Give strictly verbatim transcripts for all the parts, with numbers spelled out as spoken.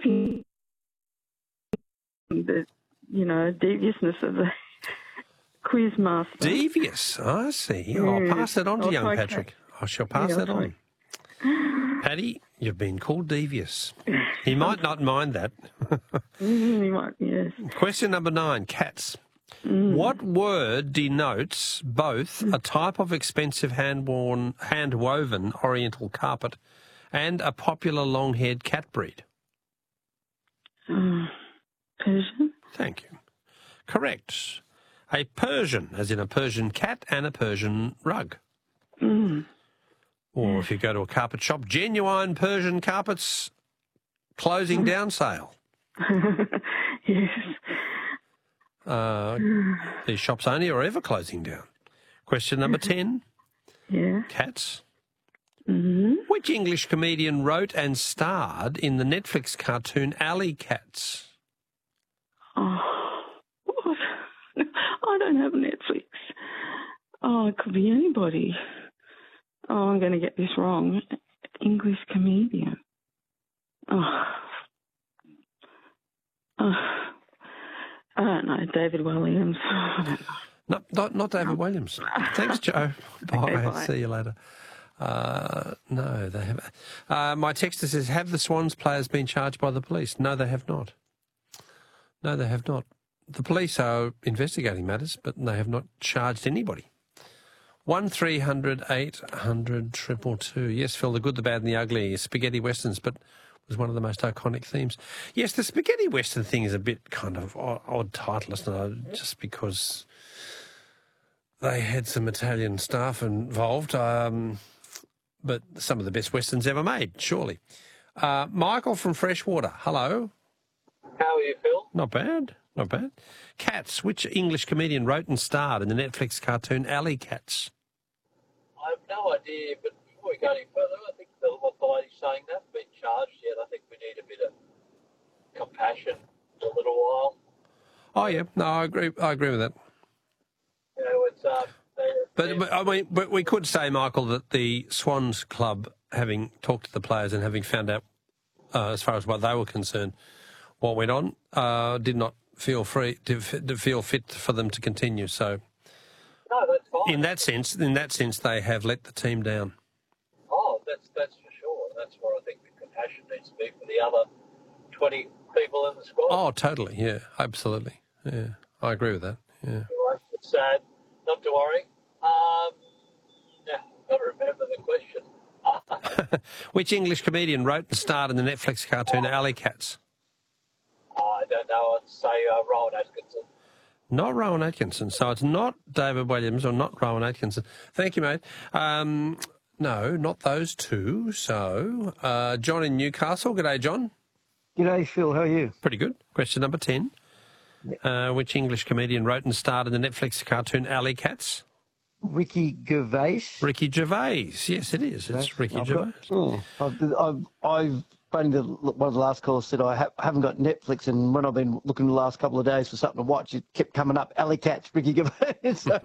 hoping the, you know, deviousness of the quiz master. Devious, I see. Yes. I'll pass that on to I'll young try Patrick. Cat. I shall pass Yeah, that I'll on. Paddy, you've been called devious. He might not mind that. Mm, you might, yes. Question number nine, cats. Mm. What word denotes both a type of expensive hand-worn, hand-woven oriental carpet and a popular long-haired cat breed? Uh, Persian? Thank you. Correct. A Persian, as in a Persian cat and a Persian rug. Mm. Or if you go to a carpet shop, genuine Persian carpets closing down sale. Yes. Uh, these shops only are ever closing down. Question number ten. Yeah. Cats. Mm-hmm. Which English comedian wrote and starred in the Netflix cartoon Alley Cats? Oh, what? I don't have Netflix. Oh, it could be anybody. Oh, I'm going to get this wrong. English comedian. Oh. Oh. I don't know. David Williams. I don't know. No, not, not David Williams. Thanks, Joe. Bye. Okay, bye. See you later. Uh, no, they have. Uh, my texter says, have the Swans players been charged by the police? No, they have not. No, they have not. The police are investigating matters, but they have not charged anybody. One three hundred eight hundred triple two. Yes, Phil, the good, the bad and the ugly. Spaghetti westerns, but was one of the most iconic themes. Yes, the spaghetti western thing is a bit kind of odd, odd title, isn't it? Just because they had some Italian staff involved, um, but some of the best westerns ever made, surely. Uh, Michael from Freshwater, hello. How are you, Phil? Not bad, not bad. Cats, which English comedian wrote and starred in the Netflix cartoon Alley Cats? I have no idea, but before we go any further, I think the, what the lady's saying that's been charged yet. I think we need a bit of compassion for a little while. Oh yeah, no, I agree. I agree with that. You know, it's uh, But, but I mean, but we could say, Michael, that the Swans Club, having talked to the players and having found out, uh, as far as what they were concerned, what went on, uh, did not feel free to, to feel fit for them to continue. So, no, that's fine. in that sense, in that sense, they have let the team down. Oh, that's that's for sure. That's where I think the compassion needs to be for the other twenty people in the squad. Oh, totally. Yeah, absolutely. Yeah, I agree with that. Yeah. Anyway, it's sad. Not to worry. Um, yeah, I've got to remember the question. Which English comedian wrote and starred in the Netflix cartoon Alley Cats? I don't know. I'd say uh, Rowan Atkinson. Not Rowan Atkinson. So it's not David Williams or not Rowan Atkinson. Thank you, mate. Um, no, not those two. So uh, John in Newcastle. G'day, John. G'day, Phil. How are you? Pretty good. Question number ten. Uh, which English comedian wrote and starred in the Netflix cartoon Alley Cats? Ricky Gervais. Ricky Gervais. Yes, it is. It's Ricky I've Gervais. Got, oh, I've, I've, I've only the, one of the last calls said I ha- haven't got Netflix, and when I've been looking the last couple of days for something to watch, it kept coming up. Alley Cats, Ricky Gervais. So.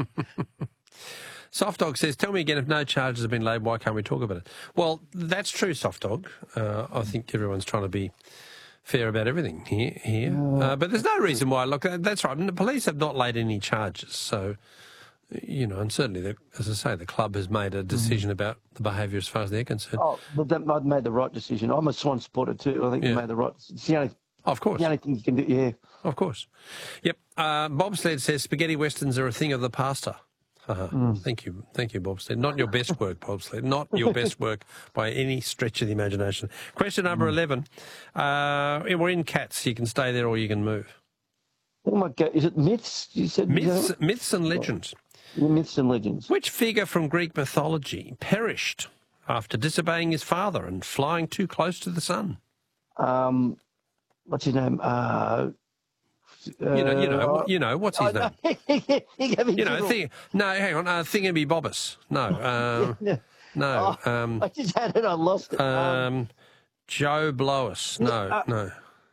Soft Dog says, tell me again, if no charges have been laid, why can't we talk about it? Well, that's true, Soft Dog. Uh, I think everyone's trying to be fair about everything here. here. Uh, but there's no reason why. Look, that's right. I mean, the police have not laid any charges. So, you know, and certainly, the, as I say, the club has made a decision mm. about the behaviour as far as they're concerned. Oh, well, they made the right decision. I'm a Swan supporter too. I think yeah. they made the right decision. It's the only, of course. The only thing you can do, yeah. Of course. Yep. Uh, Bobsled says spaghetti westerns are a thing of the past. Uh-huh. Mm. Thank you. Thank you, Bobsled. Not your best work, Bobsled. Not your best work by any stretch of the imagination. Question number mm. eleven. Uh, we're in Cats. You can stay there or you can move. Oh, my God. Is it myths? You said Myths, myths and legends. Yeah, myths and legends. Which figure from Greek mythology perished after disobeying his father and flying too close to the sun? Um, what's his name? Uh... You know, you know, uh, you know. What's his uh, name? you know, thing, no, hang on, uh, Thingamby Bobbus. No, uh, no. no. Oh, um, I just had it. I lost it. Um, um Joe Blois. No, uh, no.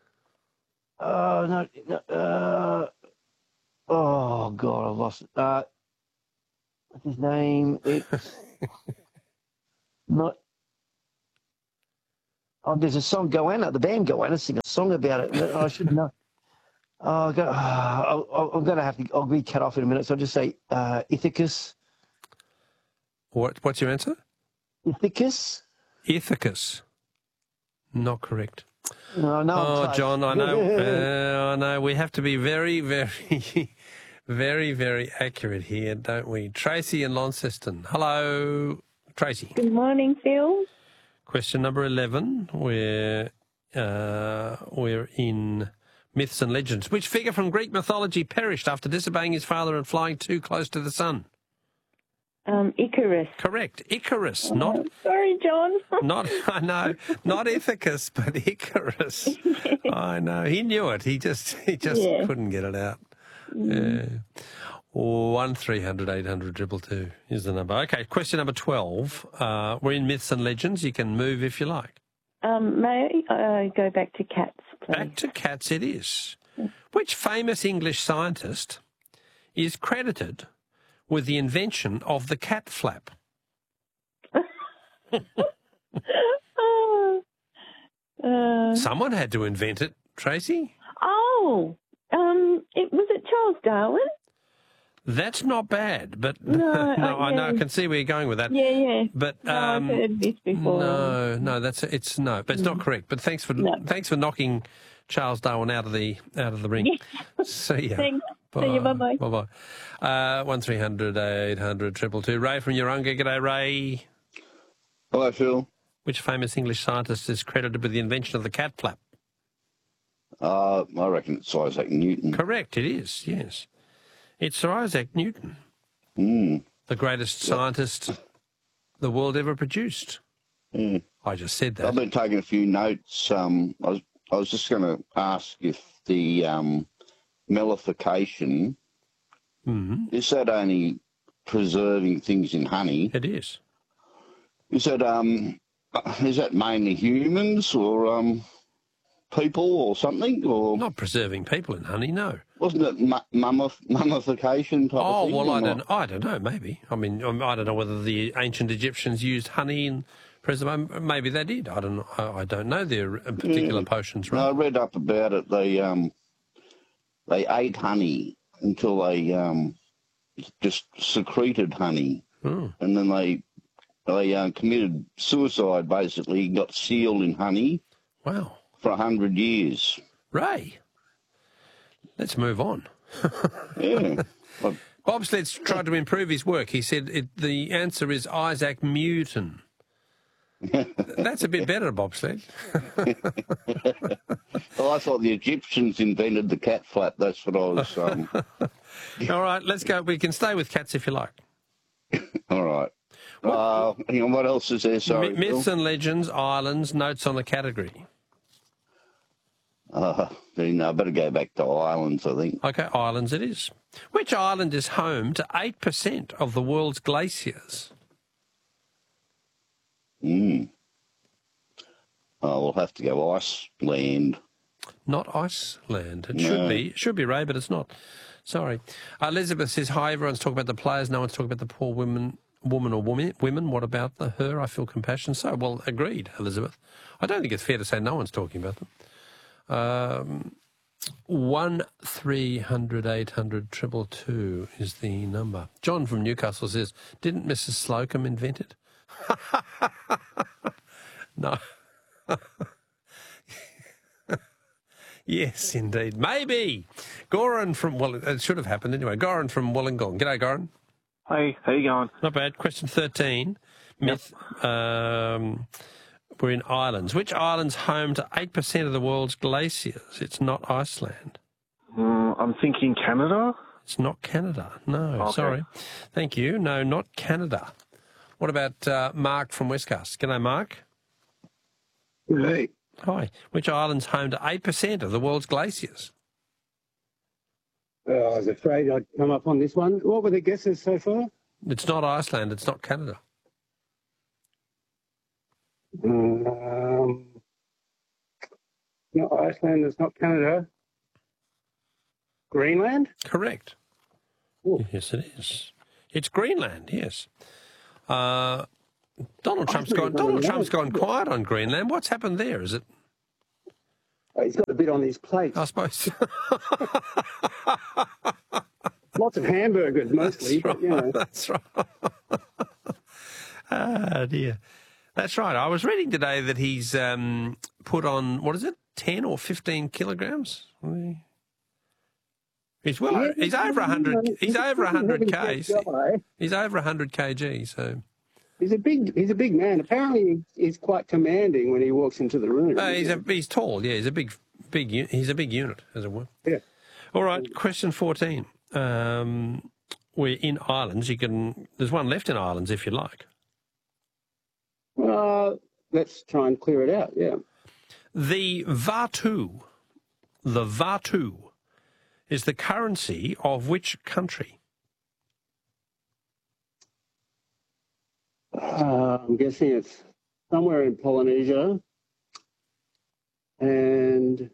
Oh no, no. Uh, oh God, I lost it. Uh, what's his name? It's not. Oh, there's a song, Goanna, the band Goanna sing a song about it. And I should know. Oh, I've got, oh, I'll, I'm going to have to, I'll be cut off in a minute, so I'll just say uh, Ithacus. What? What's your answer? Ithacus? Ithacus. Not correct. No, no. Oh, John, I know. uh, I know. We have to be very, very, very, very accurate here, don't we? Tracy in Launceston. Hello, Tracy. Good morning, Phil. Question number eleven. We're uh, we're in myths and legends. Which figure from Greek mythology perished after disobeying his father and flying too close to the sun? Um, Icarus. Correct. Icarus, not. Oh, sorry, John. Not, I know, not Ithacus, but Icarus. I know. He knew it. He just, he just Yeah. couldn't get it out. Mm. Yeah. One three hundred eight hundred triple two is the number. Okay, question number twelve. Uh, we're in myths and legends. You can move if you like. Um, may I uh, go back to cats, please? Back to cats it is. Which famous English scientist is credited with the invention of the cat flap? oh, uh, Someone had to invent it, Tracy. oh, um, it was it Charles Darwin? That's not bad, but No, no, I- I know, I yeah. can see where you're going with that. Yeah, yeah. But No, um, I've heard this before. no, no, that's it's no, but it's not correct. But thanks for No. thanks for knocking Charles Darwin out of the out of the ring. See ya. Thanks. See you, bye-bye. Bye bye. Uh, one three hundred eight hundred triple two. Ray from Urunga. G'day, Ray. Hello, Phil. Which famous English scientist is credited with the invention of the cat flap? Uh, I reckon it's Isaac Newton. Correct. It is. Yes, it's Sir Isaac Newton, Mm. the greatest scientist the world ever produced. Mm. I just said that. I've been taking a few notes. Um, I was I was just going to ask if the um, mellification, Mm, is that only preserving things in honey? it is. Is that um, is that mainly humans or um, people or something? Or Not preserving people in honey, no. wasn't it mu- mummif- mummification type Oh of thing? well, or I not? don't. I don't know. Maybe. I mean, um, I don't know whether the ancient Egyptians used honey in preservation. Maybe they did. I don't know. I, I don't know their uh, particular Yeah. potions. No, I Right? read up about it. They um, they ate honey until they um, just secreted honey, Mm. and then they they uh, committed suicide. Basically, got sealed in honey Wow. for a hundred years. Ray, let's move on. Yeah, But, Bobsled's tried to improve his work. He said it, the answer is Isaac Newton. That's a bit better, Bobsled. well, I thought the Egyptians invented the cat flap. That's what I was. Um, All right, let's go. We can stay with cats if you like. all right. Uh, hang on, what else is there? Sorry, M- myths Phil? and legends, islands, notes on the category. Uh, then I better go back to islands. I think. Okay, islands it is. Which island is home to eight percent of the world's glaciers? Mm. Oh, we'll have to go Iceland. Not Iceland. It No. should be. It should be, Ray, but it's not. Sorry. Uh, Elizabeth says, hi, everyone's talking about the players. No one's talking about the poor women, woman or woman. Women. What about the, her? I feel compassion. So, well, agreed, Elizabeth. I don't think it's fair to say no one's talking about them. Um, one three hundred eight hundred triple two is the number. John from Newcastle says, didn't Missus Slocum invent it? No. Yes, indeed. Maybe. Goran from, well, it should have happened anyway. Goran from Wollongong. G'day, Goran. Hey, how you going? Not bad. Question thirteen. Myth. Um, we're in islands. Which island's home to eight percent of the world's glaciers? It's not Iceland. Mm, I'm thinking Canada. It's not Canada. No, Okay. sorry. Thank you. No, not Canada. What about uh, Mark from Westcast? G'day, Mark. Hey, Hi. Which island's home to eight percent of the world's glaciers? uh, I was afraid I'd come up on this one. What were the guesses so far? It's not Iceland. It's not Canada. Um, not Iceland, it's not Canada. Greenland? Correct. Ooh. Yes, it is. It's Greenland, yes. Uh, Donald Trump's think gone. it's Donald on the Trump's nose. gone quiet on Greenland. What's happened there? Is it? Oh, he's got a bit on his plate. I suppose. Lots of hamburgers mostly, That's but you know. right. That's right. Ah, dear. That's right. I was reading today that he's um, put on, what is it, ten or fifteen kilograms? He's well. Yeah, he's over one hundred. you know, He's over one hundred k's. heavy-set guy. He's over one hundred kg. So He's a big, he's a big man. Apparently, he's quite commanding when he walks into the room. uh, he's a he's tall. Yeah, he's a big big. u- He's a big unit, as it were. Yeah. All right. Question fourteen. Um, we're in islands. You can. There's one left in islands if you like. Uh, let's try and clear it out. Yeah. The Vaatu, the Vaatu, is the currency of which country? Uh, I'm guessing it's somewhere in Polynesia. And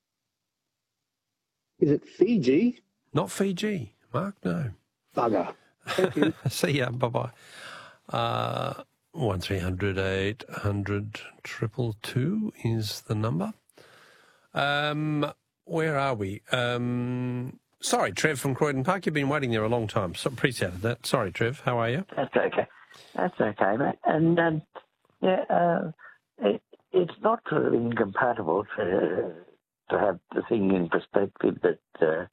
is it Fiji? Not Fiji, Mark. No. Bugger. Thank you. See ya. Bye bye. Uh, one three hundred eight hundred triple two is the number. Um, where are we? Um, sorry, Trev from Croydon Park. You've been waiting there a long time. So appreciated that. Sorry, Trev. How are you? That's okay. That's okay, mate. And um, yeah, uh, it, it's not sort of incompatible to to have the thing in perspective that uh,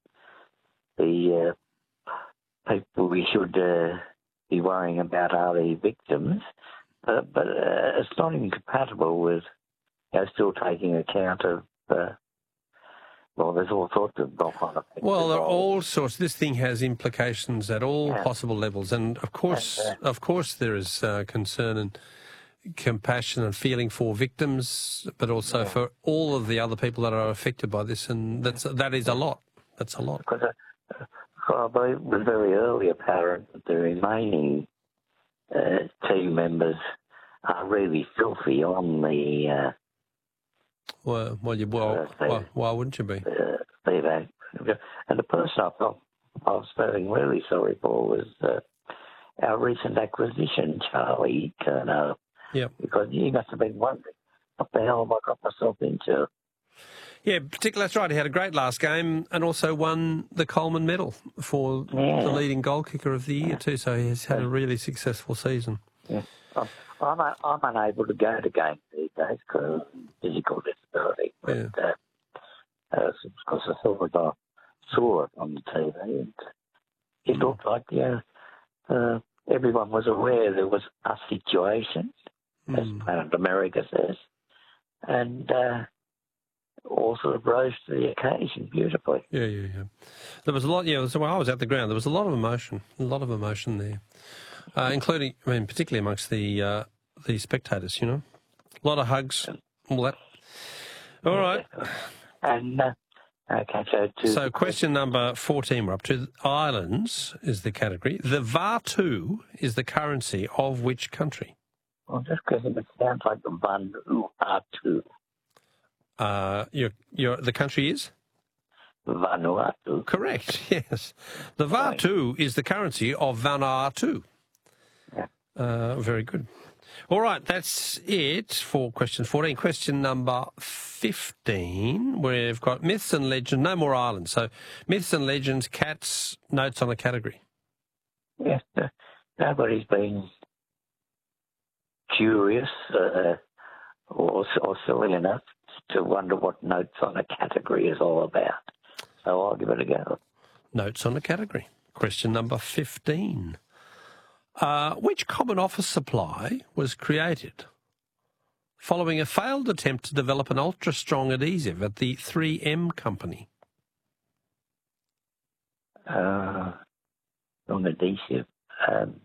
the uh, people we should uh, be worrying about are the victims, but, but uh, it's not incompatible with you know, still taking account of. Uh, Well, there's all sorts of knock-on effects. Well, there are involved. all sorts. This thing has implications at all Yeah. possible levels, and of course, And, of course, there is uh, concern and compassion and feeling for victims, but also Yeah. for all of the other people that are affected by this, and that's that is a lot. That's a lot. Because uh, I believe it was very early apparent that the remaining uh, team members are really filthy on the uh, Well, well, you, well, Uh, they- why, why wouldn't you be? uh, Steve Act. And the person I felt I was feeling really sorry for was uh, our recent acquisition, Charlie Turner. Yep. Because he must have been wondering, what the hell have I got myself into? Yeah, particularly that's right. He had a great last game and also won the Coleman Medal for Yeah. the leading goal kicker of the year too. So he has had a really successful season. Yeah. I'm, I'm, I'm unable to go to games these days because of physical disability. But, Yeah. uh, uh, because I thought I saw it on the T V and it looked like, yeah, uh, everyone was aware there was a situation, as Mm. Planet America says, and uh, all sort of rose to the occasion beautifully. Yeah, yeah, yeah. There was a lot. Yeah, so when I was at the ground, there was a lot of emotion, a lot of emotion there, uh, including, I mean, particularly amongst the uh, the spectators. You know, a lot of hugs, all that. All right. And, uh, okay, so to... So question number fourteen, we're up to. Islands is the category. The Vaatu is the currency of which country? Well, just because it sounds like the Vanuatu. Uh, your your the country is Vanuatu. correct. Yes, the Vaatu is the currency of Vanuatu. Yeah. Uh, very good. All right, that's it for question fourteen. Question number fifteen, we've got myths and legends, no more islands. So myths and legends, cats, notes on a category. Yes, uh, nobody's been curious uh, or, or silly enough to wonder what notes on a category is all about. So I'll give it a go. Notes on a category. Question number fifteen. Uh, which common office supply was created following a failed attempt to develop an ultra-strong adhesive at the three M company? Uh, on adhesive, um,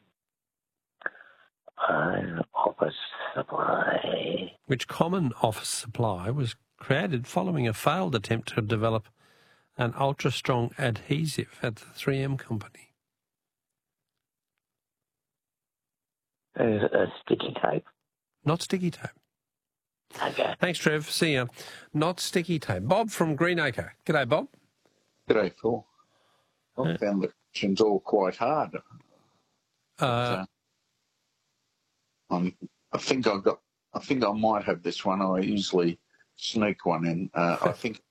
uh, office supply. Which common office supply was created following a failed attempt to develop an ultra-strong adhesive at the three M company? Uh, uh, sticky tape. Not sticky tape. Okay. Thanks, Trev. See ya. Not sticky tape. Bob from Greenacre. G'day, Bob. G'day, Phil. I found the questions all quite hard. Uh, I'm, I think I got. I think I might have this one. I usually sneak one in. Uh, I think